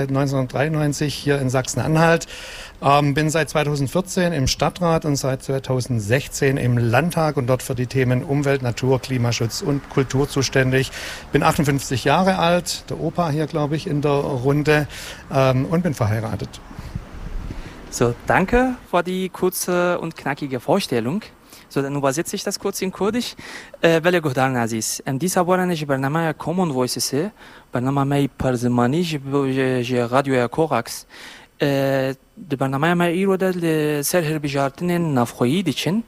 1993 hier in Sachsen-Anhalt, bin seit 2014 im Stadtrat und seit 2016 im Landtag und dort für die Themen Umwelt, Natur, Klimaschutz und Kultur zuständig. Bin 58 Jahre alt, der Opa hier, glaube ich, in der Runde, und bin verheiratet. So, danke für die kurze und knackige Vorstellung. So, dann übersetze ich das kurz in Kurdisch. بله گهدارن عزیز دیسا بارنش برنامه کامون وایسس برنامه می پرزمانی ج رادیو کوراکس د برنامه ما ایرو د سر هر بجارتن نافخویی دیچن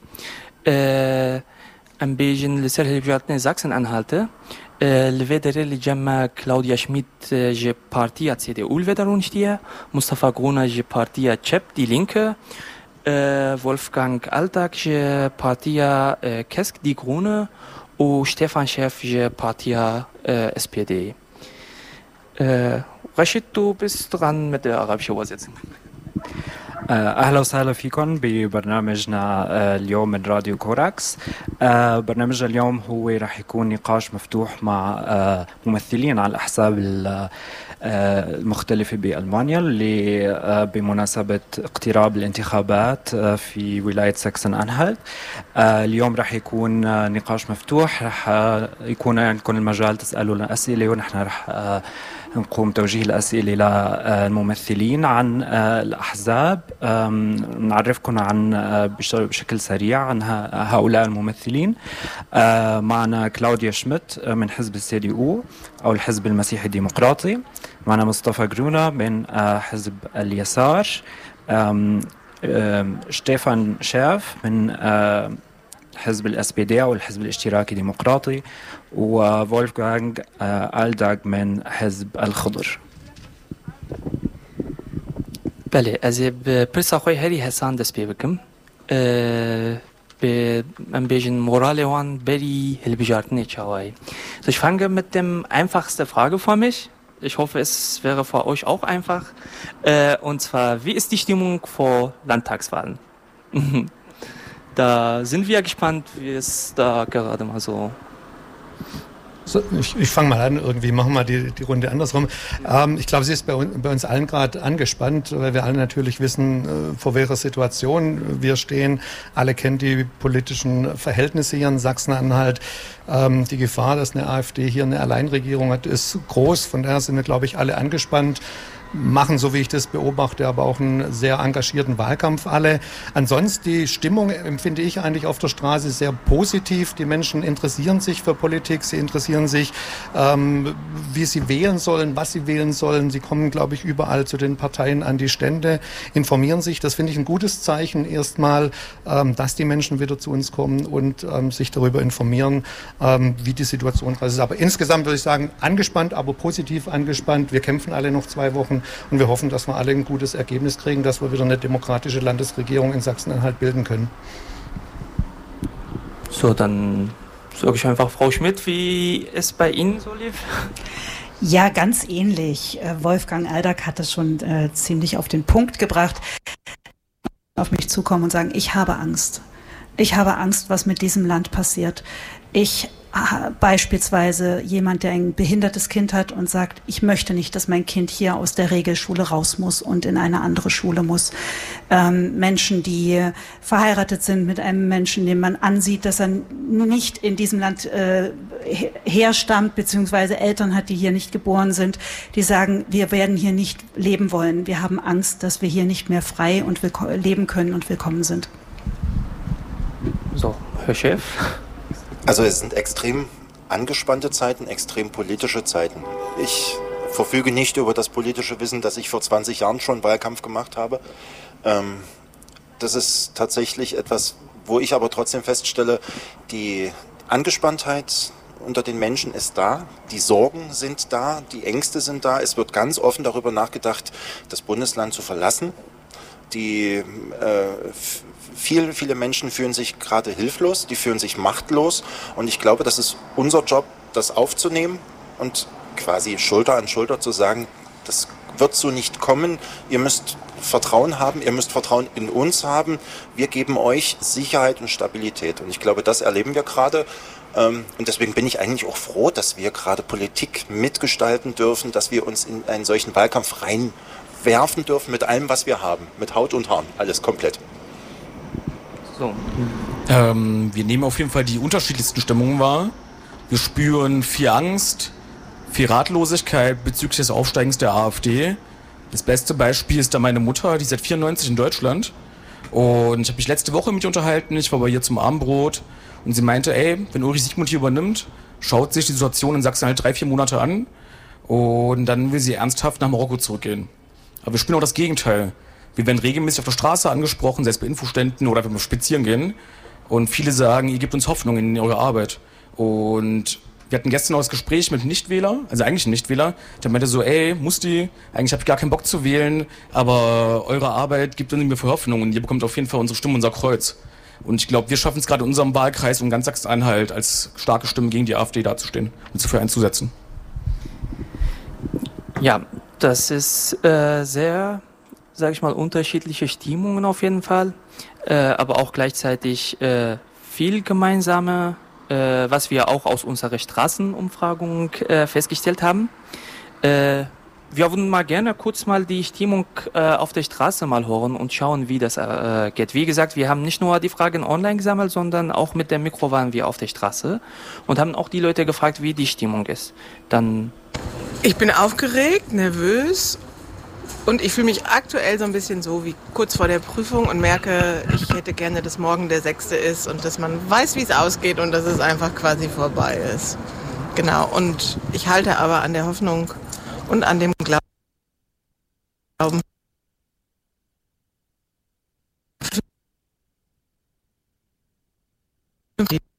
ام بیجن لسر هر بجارتن زاکسن انهالته لودر لجمع کلاودیا شمیت ج پارتیا CDU لودرونشتیه مصطفى گرونا ج پارتیا چپ دی لینکه Wolfgang Aldag, Partia Kesk, die Grüne, und Stefan Schäff, Partia SPD. Rashid, du bist dran mit der arabischen Übersetzung. أهلا وسهلا فيكم ببرنامجنا اليوم من راديو كوراكس. برنامجنا اليوم هو راح يكون نقاش مفتوح مع ممثلين على الأحزاب المختلفة بألمانيا اللي بمناسبة اقتراب الانتخابات في ولاية ساكسن أنهالت. اليوم راح يكون نقاش مفتوح، راح يكون عندكم المجال تسألوا لنا أسئلة ونحن راح نقوم توجيه الأسئلة للممثلين عن الأحزاب. نعرفكم عن بشكل سريع عن هؤلاء الممثلين. معنا كلاوديا شميت من حزب CDU أو الحزب المسيحي الديمقراطي. معنا مصطفى جرونا من حزب اليسار. شتيفان شاف من حزب SPD أو الحزب الاشتراكي الديمقراطي، وولفغانغ آلداغ من حزب الخضر. بله، از پرسا خوی هری حسان دست بکم. Ein bisschen Morale waren Berry Hilbejartne Chawai. So, ich fange mit dem einfachsten Frage für mich. Ich hoffe, es wäre für euch auch einfach. Und zwar, wie ist die Stimmung vor Landtagswahlen? Da sind wir gespannt, wie es da gerade mal so. So, ich fange mal an, irgendwie machen wir die Runde andersrum. Ich glaube, sie ist bei uns allen gerade angespannt, weil wir alle natürlich wissen, vor welcher Situation wir stehen. Alle kennen die politischen Verhältnisse hier in Sachsen-Anhalt. Die Gefahr, dass eine AfD hier eine Alleinregierung hat, ist groß. Von daher sind wir, glaube ich, alle angespannt. Machen, so wie ich das beobachte, aber auch einen sehr engagierten Wahlkampf alle. Ansonsten die Stimmung empfinde ich eigentlich auf der Straße sehr positiv. Die Menschen interessieren sich für Politik, sie interessieren sich, wie sie wählen sollen, was sie wählen sollen. Sie kommen, glaube ich, überall zu den Parteien an die Stände, informieren sich. Das finde ich ein gutes Zeichen erstmal, dass die Menschen wieder zu uns kommen und sich darüber informieren, wie die Situation ist. Aber insgesamt würde ich sagen, angespannt, aber positiv angespannt. Wir kämpfen alle noch 2 Wochen. Und wir hoffen, dass wir alle ein gutes Ergebnis kriegen, dass wir wieder eine demokratische Landesregierung in Sachsen-Anhalt bilden können. So, dann sage ich einfach Frau Schmidt, wie es bei Ihnen so lief. Ja, ganz ähnlich. Wolfgang Aldag hat es schon ziemlich auf den Punkt gebracht. Auf mich zukommen und sagen, ich habe Angst. Ich habe Angst, was mit diesem Land passiert. Beispielsweise jemand, der ein behindertes Kind hat und sagt, ich möchte nicht, dass mein Kind hier aus der Regelschule raus muss und in eine andere Schule muss. Menschen, die verheiratet sind mit einem Menschen, den man ansieht, dass er nicht in diesem Land herstammt, beziehungsweise Eltern hat, die hier nicht geboren sind, die sagen, wir werden hier nicht leben wollen. Wir haben Angst, dass wir hier nicht mehr frei und leben können und willkommen sind. So, Herr Chef. Also es sind extrem angespannte Zeiten, extrem politische Zeiten. Ich verfüge nicht über das politische Wissen, das ich vor 20 Jahren schon Wahlkampf gemacht habe. Das ist tatsächlich etwas, wo ich aber trotzdem feststelle, die Angespanntheit unter den Menschen ist da, die Sorgen sind da, die Ängste sind da. Es wird ganz offen darüber nachgedacht, das Bundesland zu verlassen. Viele Menschen fühlen sich gerade hilflos, die fühlen sich machtlos und ich glaube, das ist unser Job, das aufzunehmen und quasi Schulter an Schulter zu sagen, das wird so nicht kommen, ihr müsst Vertrauen haben, ihr müsst Vertrauen in uns haben, wir geben euch Sicherheit und Stabilität und ich glaube, das erleben wir gerade Und deswegen bin ich eigentlich auch froh, dass wir gerade Politik mitgestalten dürfen, dass wir uns in einen solchen Wahlkampf reinwerfen dürfen mit allem, was wir haben. Mit Haut und Haaren, alles komplett. So. Wir nehmen auf jeden Fall die unterschiedlichsten Stimmungen wahr. Wir spüren viel Angst, viel Ratlosigkeit bezüglich des Aufsteigens der AfD. Das beste Beispiel ist da meine Mutter, die ist seit 94 in Deutschland. Und ich habe mich letzte Woche mit ihr unterhalten, ich war bei ihr zum Abendbrot und sie meinte, ey, wenn Ulrich Siegmund hier übernimmt, schaut sich die Situation in Sachsen halt 3-4 Monate an und dann will sie ernsthaft nach Marokko zurückgehen. Aber wir spüren auch das Gegenteil. Wir werden regelmäßig auf der Straße angesprochen, sei es bei Infoständen oder wenn wir spazieren gehen. Und viele sagen, ihr gebt uns Hoffnung in eure Arbeit. Und wir hatten gestern auch das Gespräch mit einem Nichtwähler, also eigentlich ein Nichtwähler, der meinte so, ey, Musti, eigentlich habe ich gar keinen Bock zu wählen, aber eure Arbeit gibt uns mir für Hoffnung und ihr bekommt auf jeden Fall unsere Stimme, unser Kreuz. Und ich glaube, wir schaffen es gerade in unserem Wahlkreis und ganz Sachsen-Anhalt als starke Stimme gegen die AfD dazustehen und sich dafür einzusetzen. Ja, das ist sehr, sage ich mal, unterschiedliche Stimmungen auf jeden Fall, aber auch gleichzeitig viel gemeinsame, was wir auch aus unserer Straßenumfragung festgestellt haben. Wir würden mal gerne kurz mal die Stimmung auf der Straße mal hören und schauen, wie das geht. Wie gesagt, wir haben nicht nur die Fragen online gesammelt, sondern auch mit dem Mikro waren wir auf der Straße und haben auch die Leute gefragt, wie die Stimmung ist. Dann Ich bin aufgeregt, nervös und ich fühle mich aktuell so ein bisschen so wie kurz vor der Prüfung und merke, ich hätte gerne, dass morgen der 6. ist und dass man weiß, wie es ausgeht und dass es einfach quasi vorbei ist. Genau, und ich halte aber an der Hoffnung und an dem Glauben.